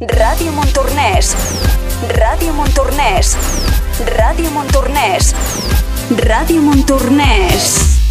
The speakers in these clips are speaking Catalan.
Ràdio Montornès. Ràdio Montornès. Ràdio Montornès. Ràdio Montornès.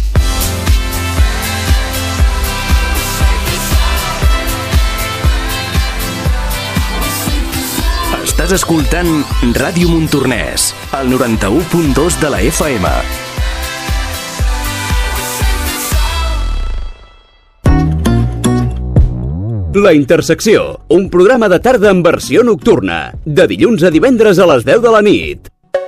Estàs escoltant Ràdio Montornès, al 91.2 de la FM. La Intersecció, un programa de tarda en versió nocturna, de dilluns a divendres a les 10 de la nit.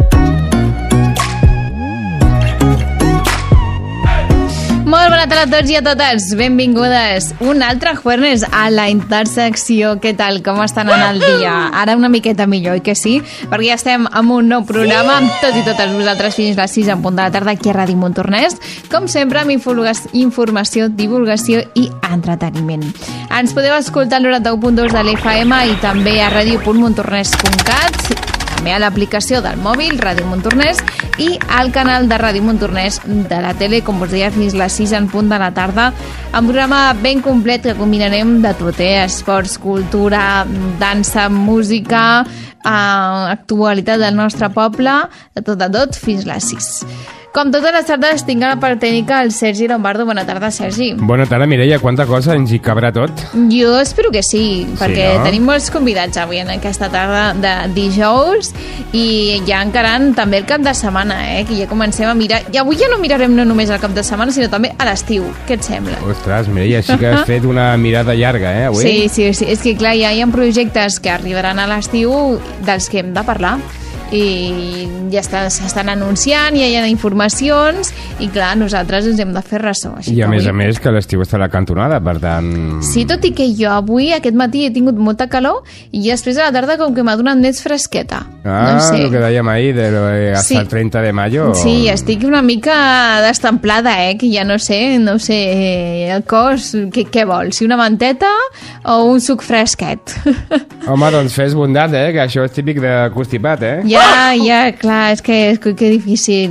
Molt bona tarda a tots i a totes, benvingudes un altre jueves a La Intersecció. Què tal, com està anant el dia? Ara una miqueta millor, oi que sí? Perquè ja estem amb un nou programa, amb tots i totes vosaltres fins a les 6 en punt de la tarda aquí a Ràdio Montornès, com sempre amb informació, divulgació i entreteniment. Ens podeu escoltar al 91.2 de l'FM i també a radio.montornès.cat, també a l'aplicació del mòbil, Ràdio Montornès, i al canal de Ràdio Montornès de la tele, com us deia, fins a les 6 en punt de la tarda, un programa ben complet que combinarem de tot, esports, cultura, dansa, música, actualitat del nostre poble, de tot, fins a les 6. Com totes les tardes, tinc a la part tècnica el Sergi Lombardo. Bona tarda, Sergi. Bona tarda, Mireia. Quanta cosa ens hi cabrà tot? Jo espero que sí, perquè tenim molts convidats avui en aquesta tarda de dijous i ja encarant també el cap de setmana, que ja comencem a mirar. I avui ja no mirarem no només el cap de setmana, sinó també a l'estiu. Què et sembla? Ostres, Mireia, sí que has fet una mirada llarga, avui? Sí. És que, clar, ja hi ha projectes que arribaran a l'estiu dels que hem de parlar. I ja s'estan anunciant, ja hi ha informacions i clar, nosaltres ens hem de fer ressò. I a més que l'estiu està a la cantonada, per tant... Sí, tot i que jo avui, aquest matí, he tingut molta calor i després a la tarda com que m'ha donat més fresqueta. No sé. El que dèiem ahir, hasta el 30 de mayo. Sí, estic una mica destemplada, que ja no sé, el cos, què vols? Si una manteta o un suc fresquet? Home, doncs fes bondat, que això és típic de constipat, Ja, clar, és que difícil.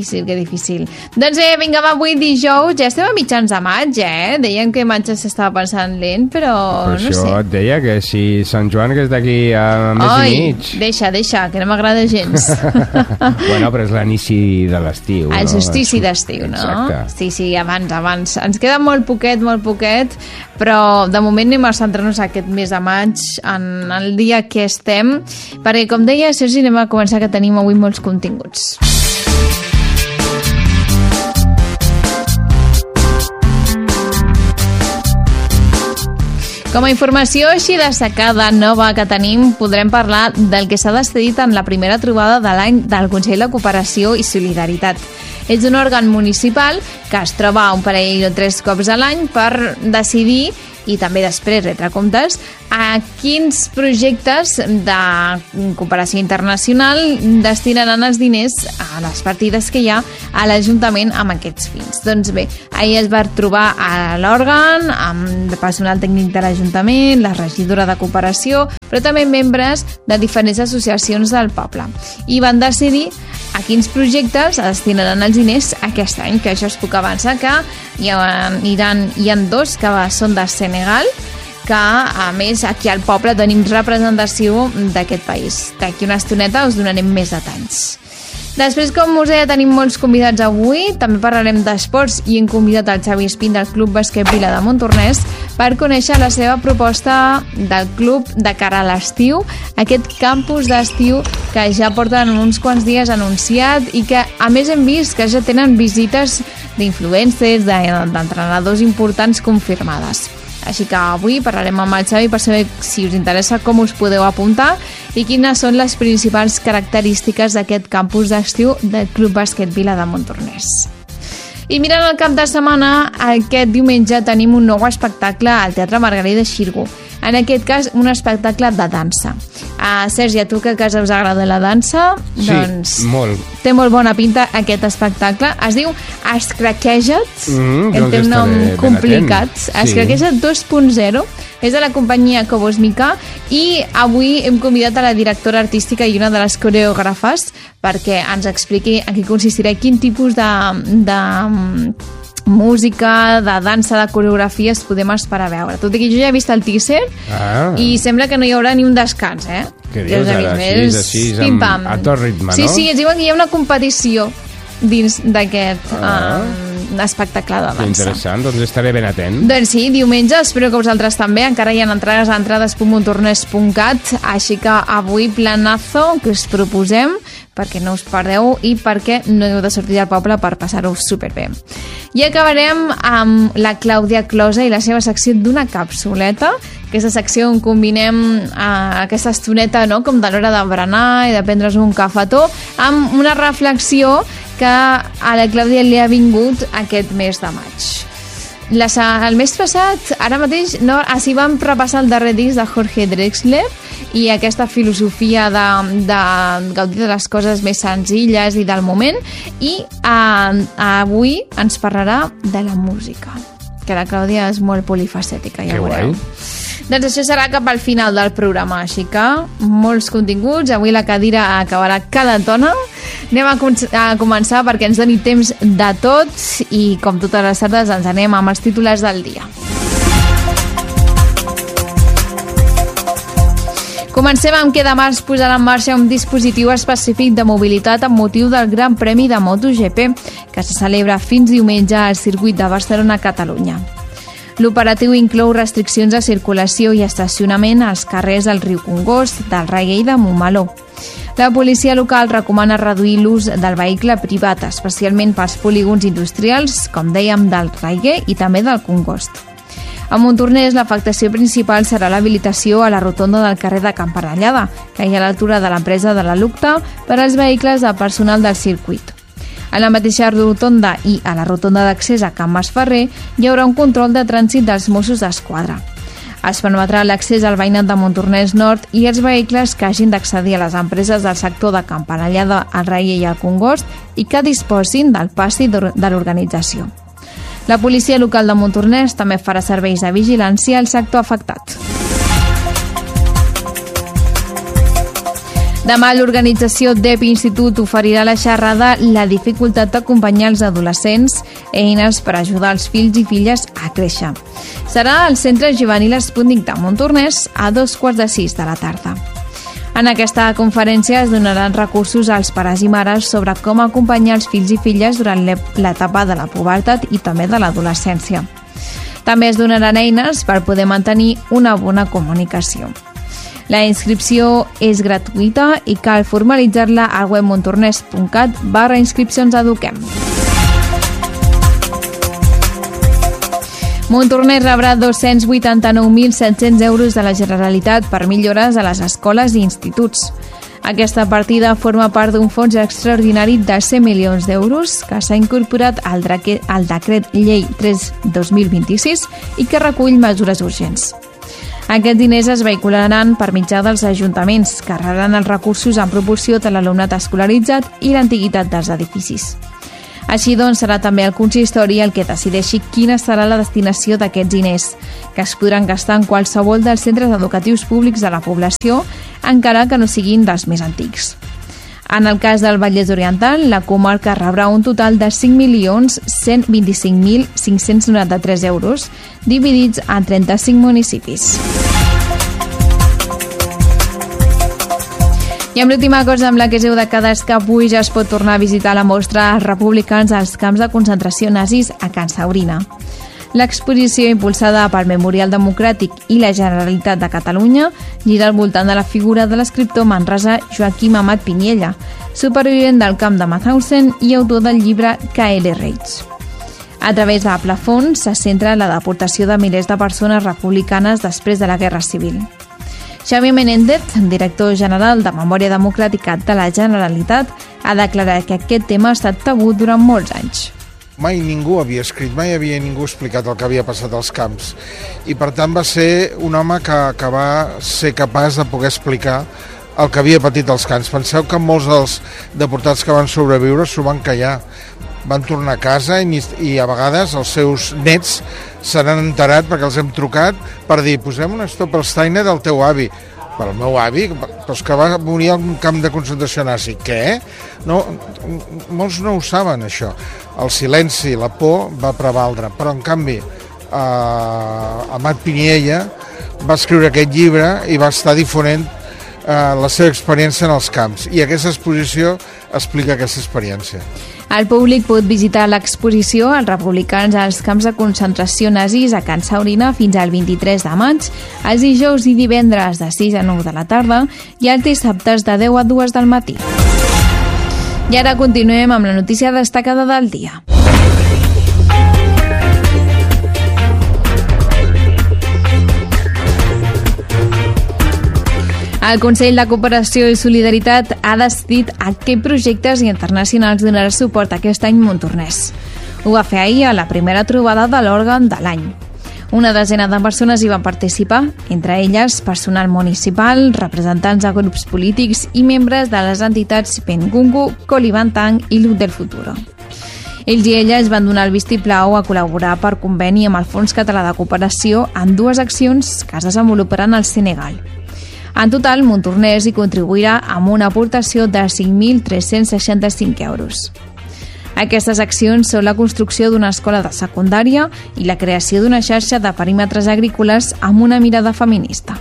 Doncs vinga, va, avui dijous, ja estem a mitjans de maig, Deien que maig s'estava passant lent, però no sé. Això et deia que si Sant Joan, que és d'aquí a mes i mig... Deixa, que no m'agrada gens. Bueno, però és l'inici de l'estiu, El solstici d'estiu, no? Exacte. Sí, abans. Ens queda molt poquet, però de moment anem a centrar-nos aquest mes de maig, en el dia que estem, perquè, com deia Sergi, anem a començar que tenim avui molts continguts. Com a informació així destacada nova que tenim, podrem parlar del que s'ha decidit en la primera trobada de l'any del Consell de Cooperació i Solidaritat. És un òrgan municipal que es troba un parell o 3 cops a l'any per decidir i també després retre comptes a quins projectes de cooperació internacional destinaran els diners a les partides que hi ha a l'Ajuntament amb aquests fins. Doncs bé, ahir es va trobar a l'òrgan amb el personal tècnic de l'Ajuntament, la regidora de cooperació, però també membres de diferents associacions del poble. I van decidir a quins projectes destinaran els diners aquest any, que això es puc avançar, que hi ha 2 que són de Senegal, que a més aquí al poble tenim representació d'aquest país. D'aquí una estoneta us donarem més detalls. Després, com us deia, tenim molts convidats avui. També parlarem d'esports i hem convidat el Xavi Espín del Club Bàsquet Vila de Montornès per conèixer la seva proposta del club de cara a l'estiu, aquest campus d'estiu que ja porten uns quants dies anunciat i que a més hem vist que ja tenen visites d'influencers, d'entrenadors importants confirmades. Així que avui parlarem amb el Xavi per saber si us interessa com us podeu apuntar i quines són les principals característiques d'aquest campus d'estiu del Club Bàsquet Vila de Montornès. I mirant el cap de setmana, aquest diumenge tenim un nou espectacle al Teatre Margarida Xirgu. En aquest cas, un espectacle de dansa. Sergi, a tu que a casa us agrada la dansa, doncs molt. Té molt bona pinta aquest espectacle. Es diu Escraqueja't, té un nom complicat. Escraqueja't 2.0. És de la companyia Cobos Mica i avui hem convidat a la directora artística i una de les coreògrafes perquè ens expliqui en què consistirà, quin tipus música, de dansa, de coreografies podem esperar a veure. Tot i que jo ja he vist el teaser i sembla que no hi haurà ni un descans, Què dius ara? Així, a tot ritme, no? Sí, ens diuen que hi ha una competició dins d'aquest espectacle de dansa. Interessant, doncs estaré ben atent. Doncs sí, diumenge, espero que vosaltres també. Encara hi ha entrades a entrades.montornès.cat, així que avui planazo que us proposem perquè no us perdeu i perquè no heu de sortir del poble per passar-ho superbé. I acabarem amb la Clàudia Closa i la seva secció d'una capsuleta, aquesta secció on combinem aquesta estoneta, no?, com de l'hora de berenar i de prendre's un cafetó, amb una reflexió que a la Clàudia li ha vingut aquest mes de maig. El mes passat, ara mateix, s'hi vam repassar el darrer disc de Jorge Drexler i aquesta filosofia de gaudir de les coses més senzilles i del moment, i avui ens parlarà de la música, que la Clàudia és molt polifacètica, ja veureu. Doncs això serà cap al final del programa, així que molts continguts. Avui la cadira acabarà cada tona. Anem a començar perquè ens doni temps de tot i, com totes les tardes, ens anem amb els titulars del dia. Comencem amb que demà es posarà en marxa un dispositiu específic de mobilitat amb motiu del Gran Premi de MotoGP, que se celebra fins diumenge al circuit de Barcelona-Catalunya. L'operatiu inclou restriccions de circulació i estacionament als carrers del Riu Congost, del Reggae i de Montmeló. La policia local recomana reduir l'ús del vehicle privat, especialment pels polígons industrials, com dèiem, del Reggae i també del Congost. A Montornès, l'afectació principal serà l'habilitació a la rotonda del carrer de Can Parellada, que hi ha a l'altura de l'empresa de la Lucta, per als vehicles de personal del circuit. A la mateixa rotonda i a la rotonda d'accés a Can Masferrer hi haurà un control de trànsit dels Mossos d'Esquadra. Es permetrà l'accés al veïnat de Montornès Nord i els vehicles que hagin d'accedir a les empreses del sector de Can Parellada, el Reggae i el Congost i que disposin del passi de l'organització. La policia local de Montornès també farà serveis de vigilància al sector afectat. Demà l'organització DEP Institut oferirà la xerrada La dificultat d'acompanyar els adolescents, eines per ajudar els fills i filles a créixer. Serà al Centre Juvenil Sputnik de Montornès a 5:45 de la tarda. En aquesta conferència es donaran recursos als pares i mares sobre com acompanyar els fills i filles durant l'etapa de la pubertat i també de l'adolescència. També es donaran eines per poder mantenir una bona comunicació. La inscripció és gratuïta i cal formalitzar-la al web montornès.cat/inscripcions eduquem. Montornès rebrà 289.700 euros de la Generalitat per millores a les escoles i instituts. Aquesta partida forma part d'un fons extraordinari de 100 milions d'euros que s'ha incorporat al decret llei 3/2026 i que recull mesures urgents. Aquests diners es vehicularan per mitjà dels ajuntaments, que rebran els recursos en proporció de l'alumnat escolaritzat i l'antiguitat dels edificis. Així doncs, serà també el consistori el que decideixi quina serà la destinació d'aquests diners, que es podran gastar en qualsevol dels centres educatius públics de la població, encara que no siguin dels més antics. En el cas del Vallès Oriental, la comarca rebrà un total de 5.125.593 euros, dividits en 35 municipis. I amb l'última cosa amb la que us heu de quedar és que avui ja es pot tornar a visitar la mostra Els republicans als camps de concentració nazis a Can Saurina. L'exposició, impulsada pel Memorial Democràtic i la Generalitat de Catalunya, gira al voltant de la figura de l'escriptor manresà Joaquim Amat Piniella, supervivent del camp de Mauthausen i autor del llibre K.L. Reich. A través de plafons se centra la deportació de milers de persones republicanes després de la Guerra Civil. Xavier Menéndez, director general de Memòria Democràtica de la Generalitat, ha declarat que aquest tema ha estat tabú durant molts anys. Mai ningú havia escrit, mai havia ningú explicat el que havia passat als camps. I per tant va ser un home que va ser capaç de poder explicar el que havia patit als camps. Penseu que molts dels deportats que van sobreviure s'ho van callar. Van tornar a casa i a vegades els seus nets se n'han enterat perquè els hem trucat per dir posem una Stop Steiner del teu avi. per al meu avi, però és que va morir en un camp de concentració nazi. Què? No, molts no ho saben, això. El silenci, la por va prevaldre, però en canvi Amat Piniella va escriure aquest llibre i va estar difonent la seva experiència en els camps, i aquesta exposició explica aquesta experiència. El públic pot visitar l'exposició Els republicans als camps de concentració nazis a Can Saurina fins al 23 de maig, els dijous i divendres de 6 a 9 de la tarda i els dissabtes de 10 a 2 del matí. I ara continuem amb la notícia destacada del dia. El Consell de Cooperació i Solidaritat ha decidit a què projectes internacionals donarà suport aquest any Montornès. Ho va fer ahir a la primera trobada de l'òrgan de l'any. Una desena de persones hi van participar, entre elles personal municipal, representants de grups polítics i membres de les entitats Pengungu, Colibantang i Luz del Futuro. Ells i elles van donar el vistiplau a col·laborar per conveni amb el Fons Català de Cooperació en 2 accions que es desenvoluparan al Senegal. En total, Montornès hi contribuirà amb una aportació de 5.365 euros. Aquestes accions són la construcció d'una escola de secundària i la creació d'una xarxa de perímetres agrícoles amb una mirada feminista.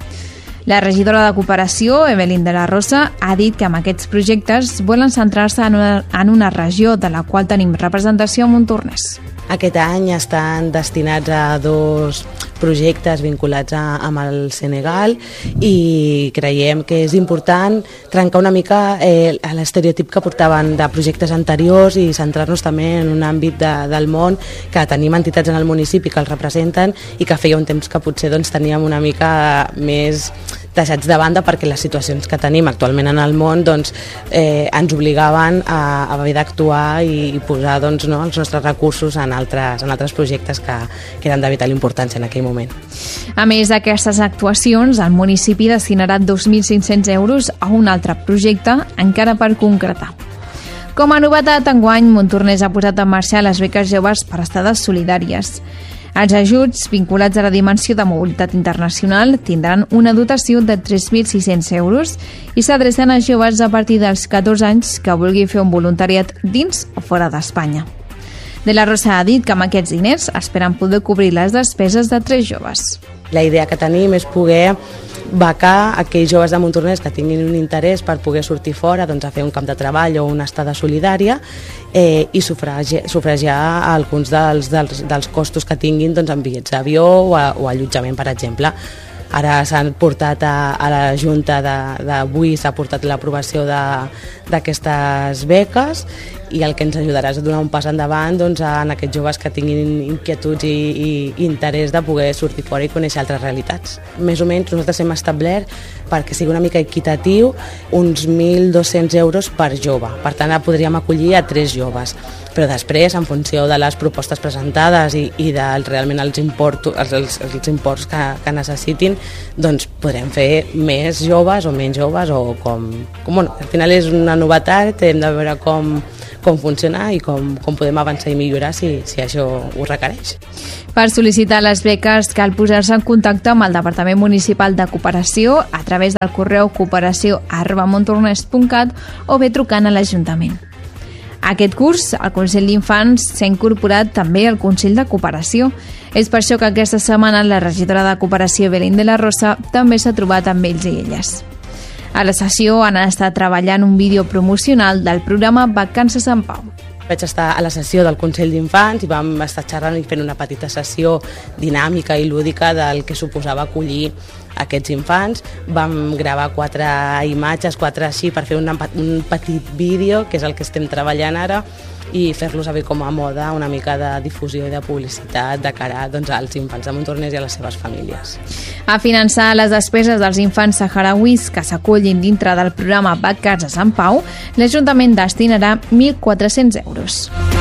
La regidora de Cooperació, Evelyn de la Rosa, ha dit que amb aquests projectes volen centrar-se en una regió de la qual tenim representació a Montornès. Aquest any estan destinats a 2 projectes vinculats amb el Senegal i creiem que és important trencar una mica l'estereotip que portaven de projectes anteriors i centrar-nos també en un àmbit del món que tenim entitats en el municipi que els representen i que feia un temps que potser teníem una mica més deixats de banda perquè les situacions que tenim actualment en el món ens obligaven a haver d'actuar i posar els nostres recursos en altres projectes que eren de vital importància en aquell moment. A més d'aquestes actuacions, el municipi destinarà 2.500 euros a un altre projecte encara per concretar. Com a novetat, enguany, Montornès ha posat en marxa les beques joves per estades solidàries. Els ajuts vinculats a la dimensió de mobilitat internacional tindran una dotació de 3.600 euros i s'adrecen a joves a partir dels 14 anys que vulguin fer un voluntariat dins o fora d'Espanya. De la Rosa ha dit que amb aquests diners esperen poder cobrir les despeses de 3 joves. La idea que tenim és poder becar aquells joves de Montornès que tinguin un interès per poder sortir fora a fer un camp de treball o una estada solidària i sufragiar alguns dels costos que tinguin en bitllets d'avió o allotjament, per exemple. Ara s'han portat a la Junta d'avui, s'ha portat l'aprovació d'aquestes beques i el que ens ajudarà és a donar un pas endavant en aquests joves que tinguin inquietuds i interès de poder sortir fora i conèixer altres realitats. Més o menys nosaltres hem establert, perquè sigui una mica equitatiu, uns 1.200 euros per jove. Per tant, podríem acollir a 3 joves. Però després, en funció de les propostes presentades i de realment els imports que necessitin, podrem fer més joves o menys joves o al final és una novetat, hem de veure com funciona i com podem avançar i millorar si això ho requereix. Per sol·licitar les beques cal posar-se en contacte amb el Departament Municipal de Cooperació a través del correu cooperació@montornès.cat o bé trucant a l'Ajuntament. Aquest curs, el Consell d'Infants s'ha incorporat també al Consell de Cooperació. És per això que aquesta setmana la regidora de Cooperació, Evelyn de la Rosa, també s'ha trobat amb ells i elles. A la sessió han estat treballant un vídeo promocional del programa Vacances en Pau. Vaig estar a la sessió del Consell d'Infants i vam estar xerrant i fent una petita sessió dinàmica i lúdica del que suposava acollir aquests infants. Vam gravar 4 imatges, 4 així, per fer un petit vídeo, que és el que estem treballant ara, i fer-los a com a moda una mica de difusió i de publicitat de cara als infants de Montornès i a les seves famílies. A finançar les despeses dels infants saharauis que s'acollin dintre del programa Vacances en Pau, l'Ajuntament destinarà 1.400 euros.